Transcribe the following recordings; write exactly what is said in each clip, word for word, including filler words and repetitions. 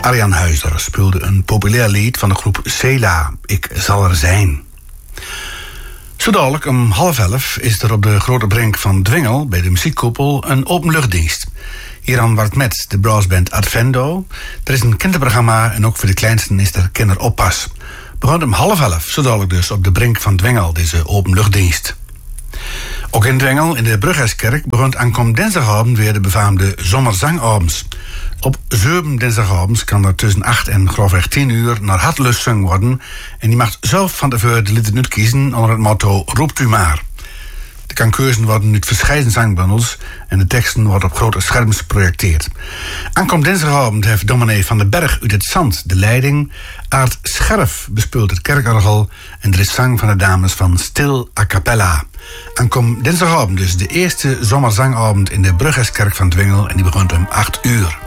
Arjan Huizer speelde een populair lied van de groep Cela, Ik zal er zijn. Zo dadelijk om half elf is er op de Grote Brink van Dwingel bij de muziekkoepel een openluchtdienst. Hieraan wordt met de brassband Advendo. Er is een kinderprogramma en ook voor de kleinsten is er kinderoppas. Begint om half elf, zo dadelijk dus op de Brink van Dwingel, deze openluchtdienst. Ook in Dwingel, in de Bruggerskerk, begint aankom dinsdagavond weer de befaamde zomerzangavonds. Op zeven dinsdagavonds kan er tussen acht en grofweg tien uur naar hartelust gezongen worden. En die mag zelf van tevoren de lied nut kiezen onder het motto roept u maar. De kankeuzen worden nu verscheiden zangbundels en de teksten worden op grote scherms geprojecteerd. Aankom dinsdagavond heeft dominee Van den Berg uit het Zand de leiding. Aart Scherf bespeelt het kerkorgel en er is zang van de dames van Stil a cappella. Aankom dinsdagavond dus de eerste zomerzangavond in de Bruggerskerk van Dwingel en die begint om acht uur.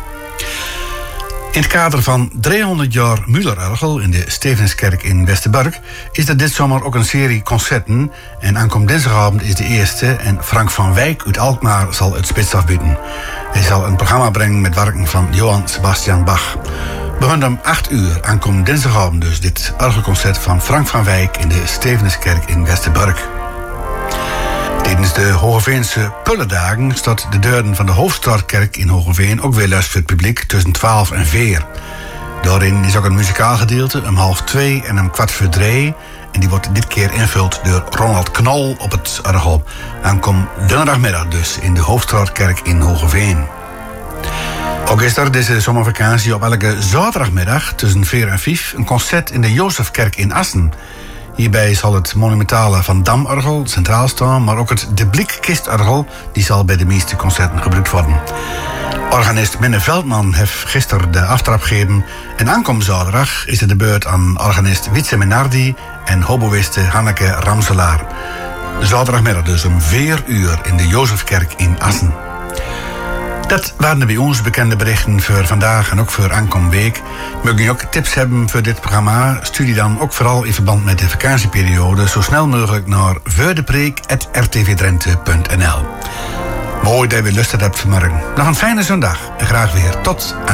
In het kader van driehonderd jaar Muller-orgel in de Stevenskerk in Westerbork is er dit zomer ook een serie concerten. En aankom dinsdagavond is de eerste en Frank van Wijk uit Alkmaar zal het spits afbieden. Hij zal een programma brengen met werken van Johann Sebastian Bach. Begint om acht uur, aankom dinsdagavond dus dit orgelconcert van Frank van Wijk in de Stevenskerk in Westerbork. Tijdens de Hogeveense Pullendagen staat de deuren van de Hoofdstraatkerk in Hogeveen ook weer luisterd voor het publiek tussen twaalf en vier. Daarin is ook een muzikaal gedeelte om half twee en om kwart voor drie. En die wordt dit keer invuld door Ronald Knol op het orgel. Aankom donderdagmiddag dus in de Hoofdstraatkerk in Hogeveen. Ook is er deze zomervakantie op elke zaterdagmiddag tussen vier en vijf een concert in de Jozefkerk in Assen. Hierbij zal het monumentale Van Dam-orgel centraal staan, maar ook het De Bliekkist-orgel die zal bij de meeste concerten gebruikt worden. Organist Minne Veldman heeft gisteren de aftrap gegeven en aankomende zaterdag is het de beurt aan organist Wietse Menardi en hoboïste Hanneke Ramselaar. Zaterdagmiddag dus om vier uur in de Jozefkerk in Assen. Dat waren de bij ons bekende berichten voor vandaag en ook voor aankomende week. Mogen je ook tips hebben voor dit programma? Stuur die dan ook vooral in verband met de vakantieperiode zo snel mogelijk naar vuurdepreek apenstaartje r t v drenthe punt n l. Mooi dat je weer lust hebt vanmorgen. Nog een fijne zondag en graag weer tot aan.